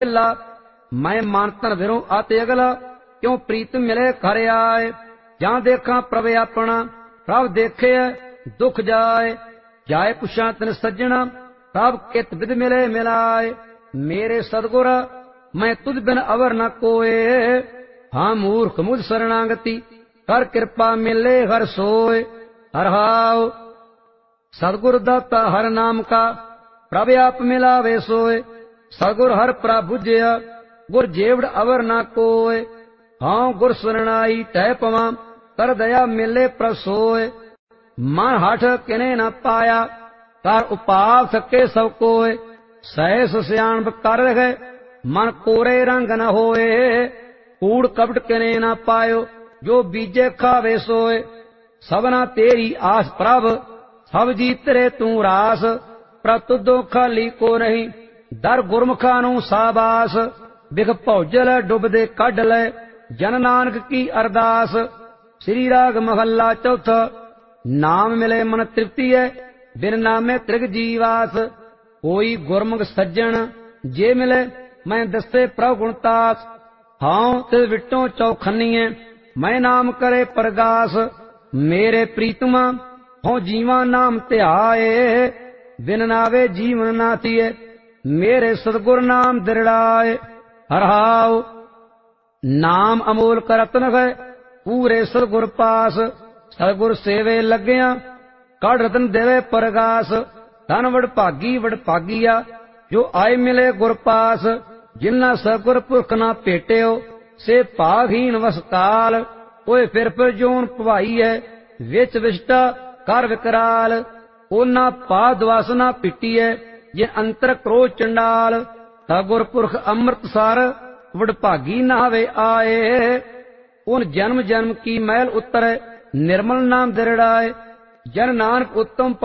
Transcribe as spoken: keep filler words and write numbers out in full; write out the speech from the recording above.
ला मैं मानतन विरों आते अगला क्यों प्रीत मिले घर आए जहां देखा प्रभ अपना प्रभ देखे दुख जाए जाए पुछा तिन सज्जना प्रभ कित विद मिले मिलाए मेरे सतगुर मैं तुझ बिन अवर न कोए हाँ मूर्ख मुझ शरणागति कर कृपा मिले हर सोए हर हाव सतगुर दाता हर नाम का प्रभ आप मिलावे सोए सतगुर हर प्रभु जया गुर जेवड़ अवर ना कोय हाँ गुर सुरनाई तह पवा कर दया मिले प्रसोय मन हठ किने न पाया कर उपाव सके सब कोय सहस सियाणप कर रहे मन कोरे रंग न होए कूड़ कपट किने न पायो जो बीजे खावे सोए सबना तेरी आस प्रभ सब जीतरे तू रास प्रभ तुदो खाली को नहीं दर गुरमुखा नू साबास बिख भौजल डुबदे कढ लै जन नानक की अरदास श्री राग महला चौथा नाम मिले मन तृप्ति है बिन नामे त्रिग जीवास कोई गुरमुख सज्जन जे मिले मैं दसे प्रभ गुणतास हाँ तिस विटों चौखनीए मैं नाम करे प्रगास मेरे प्रीतमा हों जीवा नाम ध्याए बिन नावे जीवन नाथिए मेरे सतगुर नाम दृढ़ाए हर हाव नाम अमोल करतन है पूरे सतगुर पास सतगुर सेवे लग्या कड़ रतन देवे परगास धन वड भागी वड भागिया जो आए मिले गुर पास जिन्ना सतगुर पुरख ना भेटियो से भागहीन वसकाल ओए फिर फिर जोन भवाई है विच विष्टा कर विकराल ओना पा दवासना पिटी है जे अंतर क्रोध चंडाल सतगुर पुरख अमृतसर वडभागी नहावे आए उन जन्म जन्म की मैल उतरे निर्मल नाम दृढ़ाए जन नानक उत्तम